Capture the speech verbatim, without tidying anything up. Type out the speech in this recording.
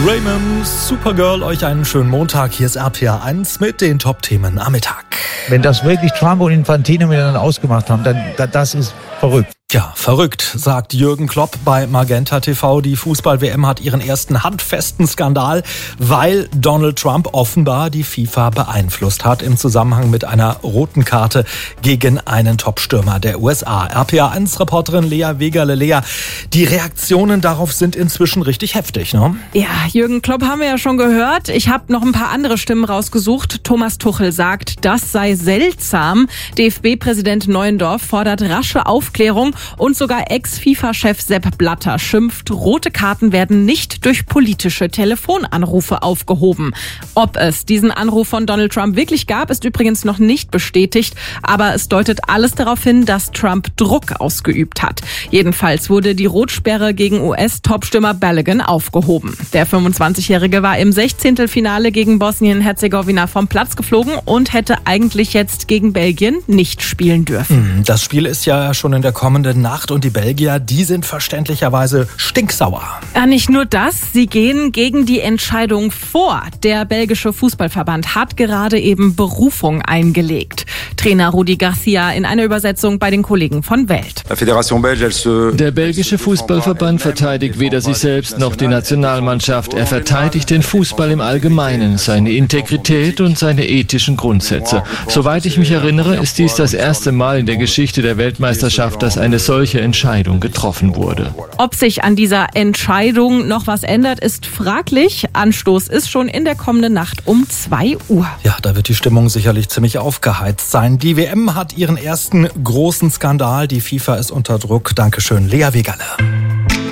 Raymond, Supergirl, euch einen schönen Montag. Hier ist R P R eins mit den Top-Themen am Mittag. Wenn das wirklich Trump und Infantino miteinander ausgemacht haben, dann das ist verrückt. Ja, verrückt, sagt Jürgen Klopp bei Magenta T V. Die Fußball-W M hat ihren ersten handfesten Skandal, weil Donald Trump offenbar die FIFA beeinflusst hat im Zusammenhang mit einer roten Karte gegen einen Top-Stürmer der U S A. R P R eins Reporterin Lea Wegerle. Lea, die Reaktionen darauf sind inzwischen richtig heftig, ne? Ja, Jürgen Klopp haben wir ja schon gehört. Ich habe noch ein paar andere Stimmen rausgesucht. Thomas Tuchel sagt, das sei seltsam. D F B-Präsident Neuendorf fordert rasche Aufklärung. Und sogar Ex-FIFA-Chef Sepp Blatter schimpft, rote Karten werden nicht durch politische Telefonanrufe aufgehoben. Ob es diesen Anruf von Donald Trump wirklich gab, ist übrigens noch nicht bestätigt. Aber es deutet alles darauf hin, dass Trump Druck ausgeübt hat. Jedenfalls wurde die Rotsperre gegen U S-Topstürmer Balogun aufgehoben. Der fünfundzwanzigjährige war im Sechzehntelfinale gegen Bosnien-Herzegowina vom Platz geflogen und hätte eigentlich jetzt gegen Belgien nicht spielen dürfen. Das Spiel ist ja schon in der kommenden Nacht und die Belgier, die sind verständlicherweise stinksauer. Ja, nicht nur das, sie gehen gegen die Entscheidung vor. Der belgische Fußballverband hat gerade eben Berufung eingelegt. Trainer Rudi Garcia in einer Übersetzung bei den Kollegen von Welt. Der belgische Fußballverband verteidigt weder sich selbst noch die Nationalmannschaft. Er verteidigt den Fußball im Allgemeinen, seine Integrität und seine ethischen Grundsätze. Soweit ich mich erinnere, ist dies das erste Mal in der Geschichte der Weltmeisterschaft, dass eine solche Entscheidung getroffen wurde. Ob sich an dieser Entscheidung noch was ändert, ist fraglich. Anstoß ist schon in der kommenden Nacht um zwei Uhr. Ja, da wird die Stimmung sicherlich ziemlich aufgeheizt sein. Die W M hat ihren ersten großen Skandal. Die FIFA ist unter Druck. Dankeschön, Lea Wegerle.